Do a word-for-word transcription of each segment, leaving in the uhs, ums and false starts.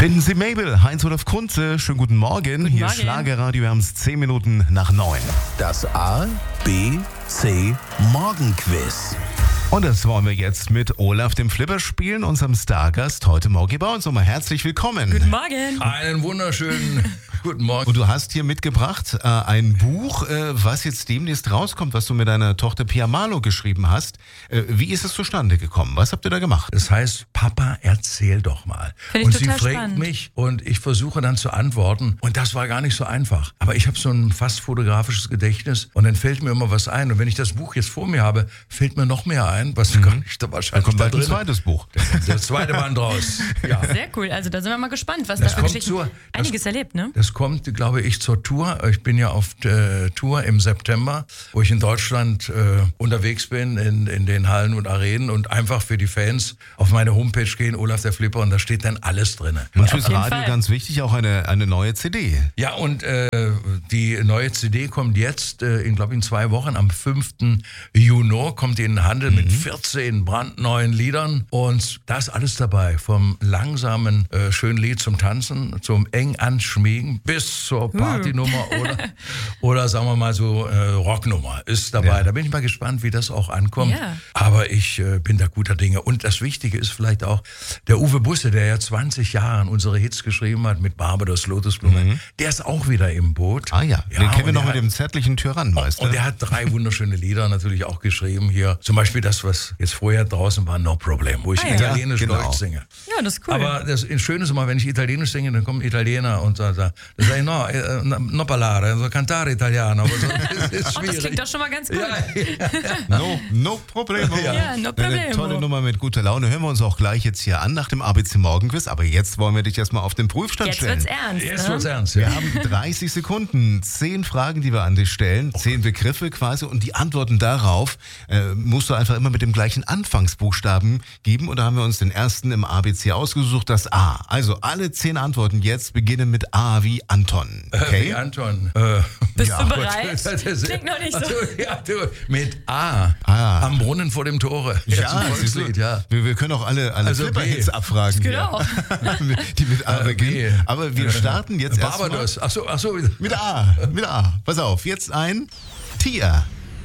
Finden Sie Mabel, Heinz-Olaf Kunze, schönen guten Morgen. Guten Hier Morgen. Schlagerradio, wir haben es zehn Minuten nach neun. Das A, B, C Morgenquiz. Und das wollen wir jetzt mit Olaf, dem Flipper, spielen, unserem Stargast heute Morgen bei uns. Nochmal herzlich willkommen. Guten Morgen. Einen wunderschönen guten Morgen. Und du hast hier mitgebracht äh, ein Buch, äh, was jetzt demnächst rauskommt, was du mit deiner Tochter Pia Malo geschrieben hast. Äh, wie ist es zustande gekommen? Was habt ihr da gemacht? Das heißt, Papa, erzähl doch mal. Find ich und sie total fragt spannend. mich und ich versuche dann zu antworten. Und das war gar nicht so einfach. Aber ich habe so ein fast fotografisches Gedächtnis und dann fällt mir immer was ein. Und wenn ich das Buch jetzt vor mir habe, fällt mir noch mehr ein, was gar nicht da Da wahrscheinlich kommt da bald ein drin ist. zweites Buch. Das zweite Band raus. Ja. Sehr cool. Also da sind wir mal gespannt, was Das da für kommt Geschichten... zur- das- Einiges erlebt, ne? Das kommt, glaube ich, zur Tour. Ich bin ja auf äh, Tour im September, wo ich in Deutschland äh, unterwegs bin, in, in den Hallen und Arenen und einfach für die Fans auf meine Homepage gehen, Olaf der Flipper, und da steht dann alles drin. Und fürs jeden Radio Fall. ganz wichtig, auch eine, eine neue C D. Ja, und äh, die neue C D kommt jetzt, äh, in glaube ich, in zwei Wochen, am fünften Juni, kommt die in den Handel mit vierzehn brandneuen Liedern. Und da ist alles dabei, vom langsamen, äh, schönen Lied zum Tanzen, zum eng anschmiegen, bis zur Partynummer oder, oder sagen wir mal so äh, Rocknummer ist dabei. Ja. Da bin ich mal gespannt, wie das auch ankommt. Ja. Aber ich äh, bin da guter Dinge. Und das Wichtige ist vielleicht auch, der Uwe Busse, der ja zwanzig Jahre unsere Hits geschrieben hat mit Barbados, Lotusblume, der ist auch wieder im Boot. Ah ja, den kennen wir und noch der mit hat- dem zärtlichen Tyrannenmeister. Und er hat drei wunderschöne Lieder natürlich auch geschrieben hier. Zum Beispiel das, was jetzt vorher draußen war, No Problem, wo ich Ah ja. italienisch Ja, genau. Deutsch singe. Ja, das ist cool. Aber das Schöne ist immer, wenn ich italienisch singe, dann kommen Italiener und sagen, da sage ich, no, eh, no parlare, also cantare italiano. Aber so, das ist Ach, das schwierig. klingt doch schon mal ganz gut. Ja, No, no problemo. Ja, no Eine problemo. tolle Nummer mit guter Laune. Hören wir uns auch gleich jetzt hier an nach dem A B C Morgenquiz. Aber jetzt wollen wir dich erstmal auf den Prüfstand Jetzt stellen. wird's ernst, jetzt ne? wird's ernst. Wir Ja. haben dreißig Sekunden, zehn Fragen, die wir an dich stellen, zehn Begriffe quasi und die Antworten darauf äh, musst du einfach immer mit dem gleichen Anfangsbuchstaben geben und da haben wir uns den ersten im A B C ausgesucht, das A. Also alle zehn Antworten jetzt beginnen mit A wie Anton. Okay? Wie Anton. Äh, Bist ja, du Gott, bereit? das ist- Klingt noch nicht so. Also, ja, du, mit A. Ah. Am Brunnen vor dem Tore. Jetzt ein siehst du, Volkslied, ja. wir, wir können auch alle, alle Also Flipper-Hits B. abfragen. Geht hier. auch. Die mit A Äh, beginnen. B. Aber wir starten jetzt erstmal Barbados. Ach so, ach so. mit A. Mit A. Pass auf, jetzt ein Tier.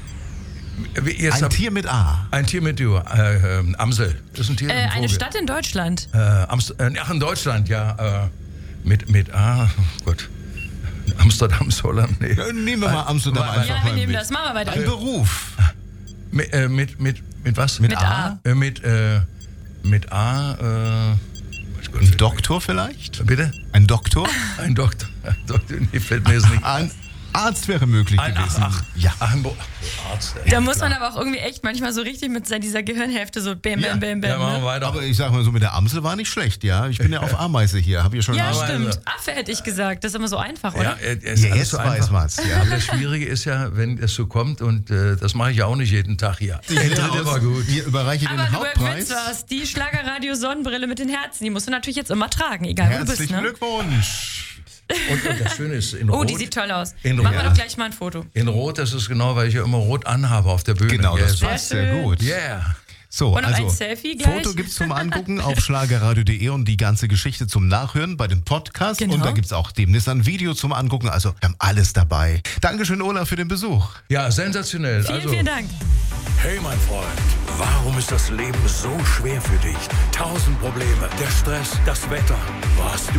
Jetzt Ein hab- Tier mit A. Ein Tier mit du, äh, ähm, Amsel. Das ist ein Tier. Äh, ein eine Vogel. Stadt in Deutschland. Äh, Amst äh, ach, in Deutschland, ja. Äh, mit, mit A, oh Gott. Amsterdam, Holland, nee. Ja, Nehmen wir mal Amsterdam Warte, einfach Ja, mal wir nehmen mit. das. Machen wir weiter. Ein Beruf. Mit, äh, mit, mit, mit was? Mit, Mit A. A. Äh, mit, äh, mit A, äh, weiß Gott, Ein Doktor vielleicht? Bitte? Ein Doktor? Ein Doktor. Ein Doktor, nee, fällt mir jetzt nicht. Ein Arzt wäre möglich Ein, ach, gewesen. ach, ja. ach, ein Bo- Arzt. ey. Da muss man aber auch irgendwie echt manchmal so richtig mit dieser Gehirnhälfte so bam, bam, bam, Ja, bam. machen wir Ne? weiter. Aber ich sag mal so, mit der Amsel war nicht schlecht, ja. Ich bin ja auf Ameise hier, hab ich schon Ja, Aber stimmt. also- Affe hätte ich gesagt. Das ist immer so einfach, ja, oder? äh, es ist Ja, alles jetzt so weiß einfach. man's, ja. Aber das Schwierige ist ja, wenn es so kommt, und äh, das mache ich ja auch nicht jeden Tag hier. Ich Dritte das- war gut. Hier überreiche Aber den du Hauptpreis. gewinnst was. Die Schlagerradio-Sonnenbrille mit den Herzen. Die musst du natürlich jetzt immer tragen, egal wo du bist. Herzlichen Ne? Glückwunsch. Und, und das Schöne ist, in Oh, Rot, die sieht toll aus. In Machen wir Rot. doch gleich mal ein Foto. in Rot, das ist genau, weil ich ja immer rot anhabe auf der Bühne. Genau, das yes. passt sehr schön. gut. Yeah. So, Und noch also ein Selfie gleich. Foto gibt's zum Angucken auf schlagerradio punkt de und die ganze Geschichte zum Nachhören bei dem Podcast. Genau. Und da gibt's auch demnächst ein Video zum Angucken. Also wir haben alles dabei. Dankeschön, Olaf, für den Besuch. Ja, sensationell. Vielen, also, vielen Dank. Hey mein Freund, warum ist das Leben so schwer für dich? Tausend Probleme, der Stress, das Wetter. Warst du